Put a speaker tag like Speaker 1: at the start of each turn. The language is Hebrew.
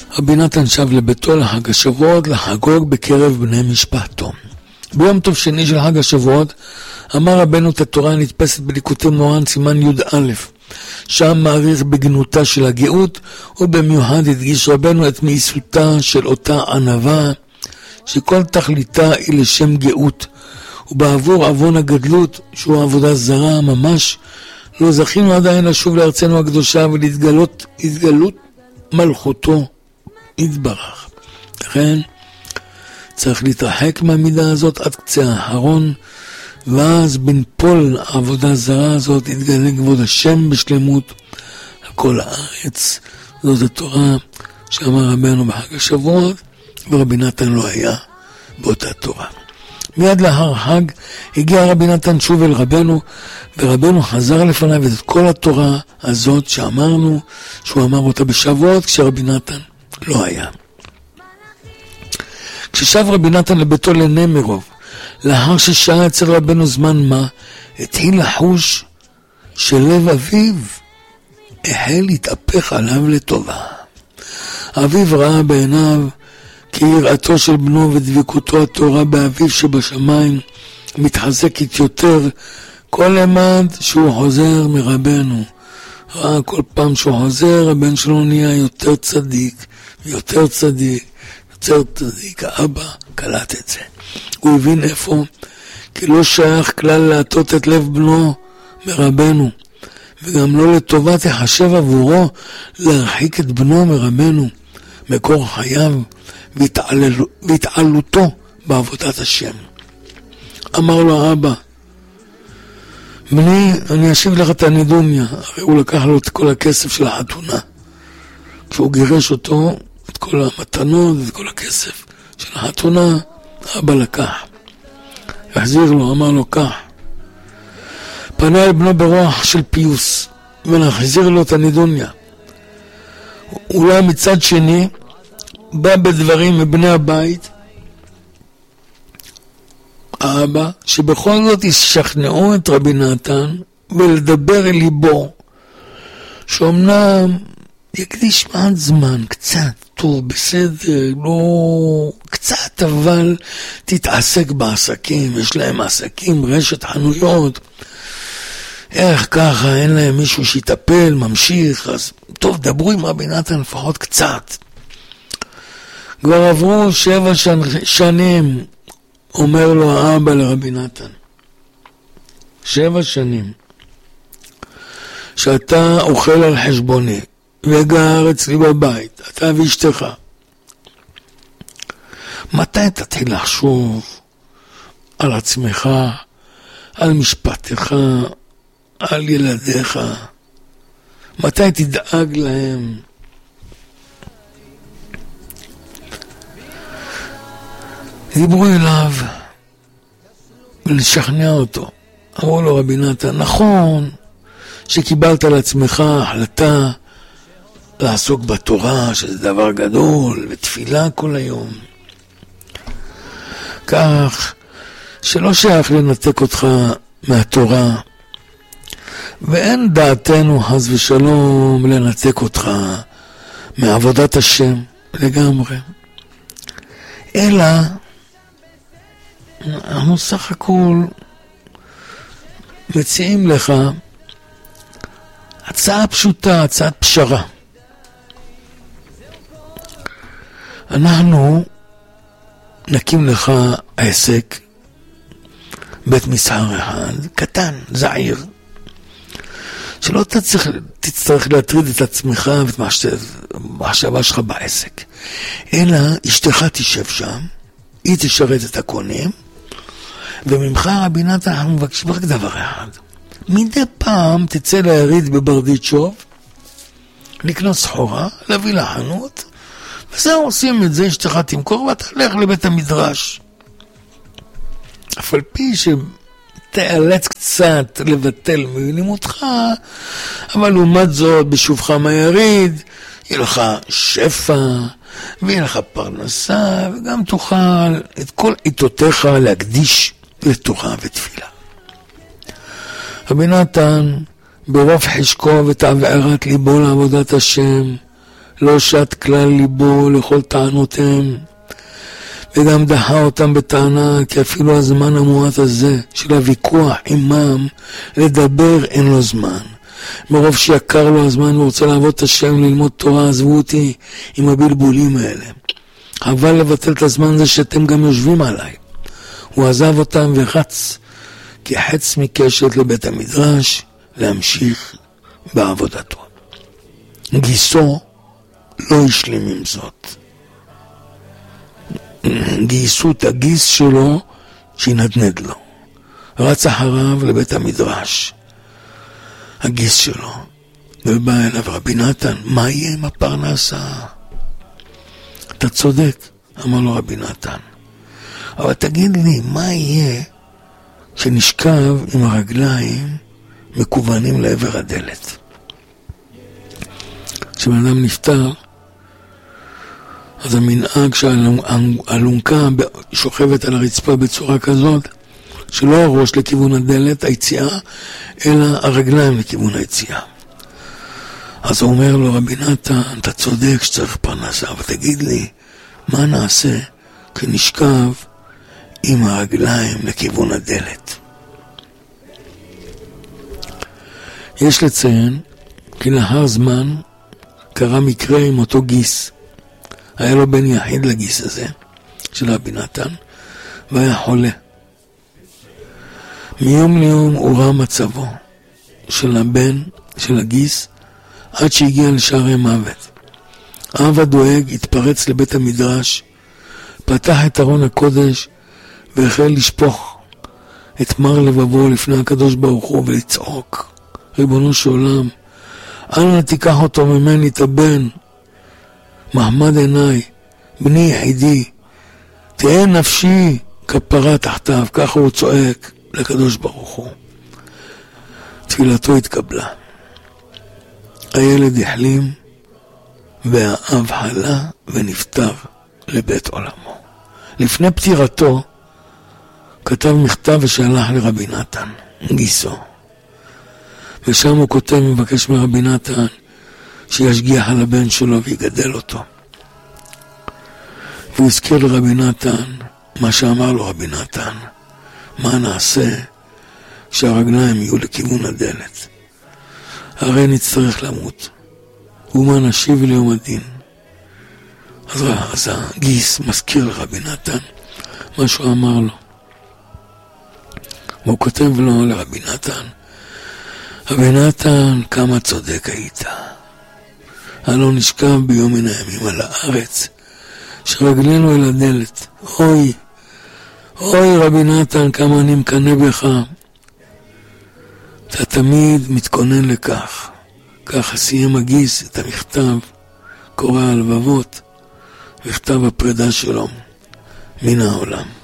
Speaker 1: רבי נתן שב לביתו לחג השבועות לחגוג בקרב בני משפחתו. ביום טוב שני של חג השבועות אמר רבנו את התורה הנתפסת בליקוטי מוהר"ן סימן י"א, שם מעריך בגנותה של הגאות, ובמיוחד הדגיש רבנו את מאיסותה של אותה ענווה שכל תכליתה היא לשם גאות, ובעבור עוון הגדלות שהוא עבודה זרה ממש לא זכינו עדיין לשוב לארצנו הקדושה ולהתגלות מלכותו יתברך. לכן צריך להתרחק מהמידה הזאת עד קצה האחרון, ואז בנפול העבודה הזרה הזאת יתגלה כבוד השם בשלמות על כל הארץ. זאת התורה שאמר רבנו בחג השבועות, ורבי נתן לא היה באותה תורה. מיד לאחר חג הגיע רבי נתן שוב אל רבנו, ורבנו חזר לפניו את כל התורה הזאת שאמרנו שהוא אמר אותה בשבועות כשרבי נתן לא היה. כששב רבי נתן לביתו לנמרוב, לאחר ששעה אצל רבנו זמן מה, התחיל לחוש שלב אביו החל להתהפך עליו לטובה. אביו ראה בעיניו כי יראתו של בנו ודבקותו התורה באביו שבשמיים מתחזקת יותר כל עמד שהוא חוזר מרבנו. ראה כל פעם שהוא חוזר, הבן שלו נהיה יותר צדיק, יותר צדיק, יותר צדיק. האבא קלט את זה. הוא הבין איפה, כי לא שייך כלל להטות את לב בנו מרבנו, וגם לא לטובה תחשב עבורו להרחיק את בנו מרבנו, מקור חייו והתעלותו בעבודת השם. אמר לו האבא, בני, אני אשיב לך את הנידומיה. הרי הוא לקח לו את כל הכסף של החתונה. כשהוא גירש אותו, את כל המתנות ואת כל הכסף של החתונה, האבא לקח. החזיר לו, אמר לו כך. פנה אל בנו ברוח של פיוס, ולהחזיר לו את הנידומיה. אולי מצד שני, בא בדברים מבני הבית, האבא, שבכל זאת ישכנעו את רבי נתן ולדבר אל ליבו, שאומנם יקדיש מעט זמן, קצת, טוב, בסדר, לא קצת, אבל תתעסק בעסקים, יש להם עסקים, רשת חנויות, איך ככה, אין להם מישהו שיטפל, ממשיך, אז טוב, דברו עם רבי נתן לפחות קצת. כבר עברו 7 שנים, אומר לו האבא לרבי נתן, 7 שנים שאתה אוכל על חשבוני וגר אצלי בבית, אתה ואשתך, מתי תתחיל לחשוב על עצמך, על משפטך, על ילדיך? מתי תדאג להם? דיברו אליו ולשכנע אותו. אמרו לו רבי נתן, נכון שקיבלת על עצמך החלטה לעסוק בתורה, שזה דבר גדול, ותפילה כל היום, כך שלא שייך לנתק אותך מהתורה, ואין דעתנו חס ושלום לנתק אותך מעבודת השם לגמרי, אלא אנחנו סך הכל מציעים לך הצעה פשוטה, הצעת פשרה. אנחנו נקים לך עסק, בית מסחר אחד, קטן, זעיר, שלא תצטרך להטריד את עצמך ואת המחשבה שלך בעסק, אלא אשתך תשב שם, היא תשרת את הקונים, וממך רבי נתן אנחנו מבקשים רק דבר אחד. מדי פעם תצא ליריד בברדיצ'וב, לקנות סחורה, להביא לחנות, וזהו, עושים את זה, אשתך תמכור ותלך לבית המדרש. אף על פי שתיאלץ קצת לבטל מלימודך, אבל לעומת זאת בשובך מהיריד, יהיה לך שפע, ויהיה לך פרנסה, וגם תוכל את כל עיתותיך להקדיש לתורה ותפילה. רבי נתן ברוב חשקו ותעברת ליבו לעבודת השם, לא שת כלל ליבו לכל טענותיהם, וגם דחה אותם בטענה, כי אפילו הזמן המועט הזה של הוויכוח עמם לדבר אין לו זמן. מרוב שיקר לו הזמן ורוצה לעבוד את השם, ללמוד תורה, עזבו אותי עם הבלבולים האלה. אבל לבטל את הזמן הזה שאתם גם יושבים עליי. הוא עזב אותם ורץ כחץ מקשת לבית המדרש להמשיך בעבודתו. גיסו לא השלים עם זאת. גייסו את הגיס שלו שינדנד לו. רץ אחריו לבית המדרש. הגיס שלו. ובא אליו רבי נתן, מה יהיה עם הפרנסה? אתה צודק, אמר לו רבי נתן. אבל תגיד לי, מה יהיה שנשכב עם הרגליים מקוונים לעבר הדלת? כשבן אדם נפטר, אז המנהג שהאלונקה שוכבת על הרצפה בצורה כזאת, שלא הראש לכיוון הדלת, היציאה, אלא הרגליים לכיוון היציאה. אז הוא אומר לו, רבי נתן, אתה צודק שצריך פרנסה, אבל תגיד לי, מה נעשה כשנשכב עם הרגליים לכיוון הדלת? יש לציין, כי לאחר זמן קרה מקרה עם אותו גיס. היה לו בן יחיד לגיס הזה, של רבי נתן, והיה חולה. מיום ליום הוא ראה מצבו של הבן, של הגיס, עד שהגיע לשערי מוות. האב הדואג התפרץ לבית המדרש, פתח את ארון הקודש, והחל לשפוך את מר לבבו לפני הקדוש ברוך הוא ולצעוק, ריבונו של עולם, אנא תיקח אותו ממני את הבן, מעמד עיניי, בני יחידי, תהיה נפשי כפרה תחתיו. ככה הוא צועק לקדוש ברוך הוא. תפילתו התקבלה. הילד החלים, והאב חלה ונפטר לבית עולמו. לפני פטירתו כתב מכתב ושלח לרבי נתן, גיסו. ושם הוא כותב, מבקש מרבי נתן שישגיח על הבן שלו ויגדל אותו. והוא הזכיר לרבי נתן מה שאמר לו רבי נתן, מה נעשה כשהרגליים יהיו לכיוון הדלת? הרי נצטרך למות, ומה נשיב ליום הדין? אז הגיס מזכיר לרבי נתן מה שהוא אמר לו. והוא כותב לו לרבי נתן, רבי נתן, כמה צודק היית. הלא נשכב ביום מן הימים על הארץ, שרגלינו אל הדלת. אוי, אוי רבי נתן, כמה אני מקנא בך. אתה תמיד מתכונן לכך. ככה סיים הגיס את המכתב, קורא הלבבות, מכתב הפרידה שלו מן העולם.